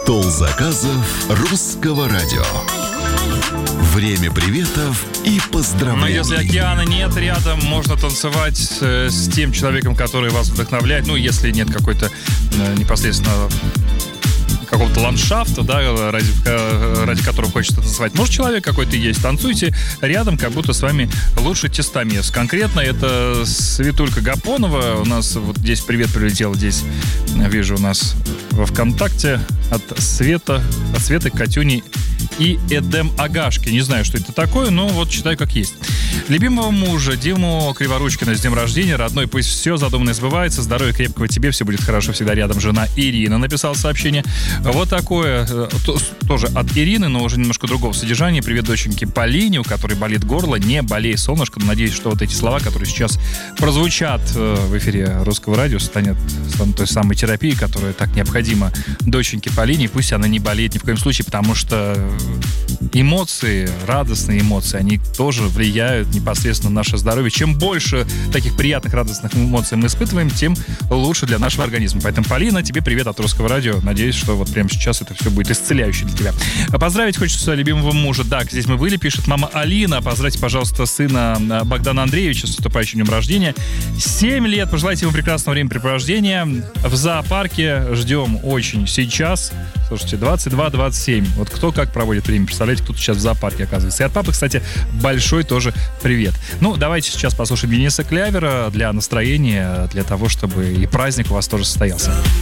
Стол заказов русского радио. Время приветов и поздравлений. Но если океана нет рядом, можно танцевать с тем человеком, который вас вдохновляет. Ну, если нет какой-то непосредственно какого-то ландшафта, да, ради которого хочется танцевать. Может, человек какой-то есть. Танцуйте рядом, как будто с вами лучше теста мест. Конкретно это Светулька Гапонова. У нас вот здесь привет прилетел. Здесь вижу у нас во ВКонтакте от Светы, Катюни и Эдем Агашки. Не знаю, что это такое, но вот читаю как есть. Любимого мужа Диму Криворучкина с днем рождения. Родной, пусть все задуманное сбывается. Здоровья крепкого тебе, все будет хорошо, всегда рядом. Жена Ирина написала сообщение. Вот такое, тоже от Ирины, но уже немножко другого содержания. Привет доченьке Полине, у которой болит горло. Не болей, солнышко. Надеюсь, что вот эти слова, которые сейчас прозвучат в эфире русского радио, станет той самой терапией, которая так необходима доченьке Полине. Пусть она не болеет ни в коем случае, потому что эмоции, радостные эмоции, они тоже влияют непосредственно на наше здоровье. Чем больше таких приятных, радостных эмоций мы испытываем, тем лучше для нашего организма. Поэтому, Полина, тебе привет от русского радио. Надеюсь, что вот прямо сейчас это все будет исцеляюще для тебя. Поздравить хочется любимого мужа. Так, здесь мы были, пишет мама Алина. Поздравьте, пожалуйста, сына Богдана Андреевича с наступающим днем рождения. 7 лет. Пожелайте ему прекрасного времяпрепровождения. В зоопарке ждем очень сейчас. Слушайте, 22-27. Вот кто как проводит время. Представляете, кто-то сейчас в зоопарке оказывается. И от папы, кстати, большой тоже привет. Ну, давайте сейчас послушаем Дениса Клявера для настроения, для того, чтобы и праздник у вас тоже состоялся.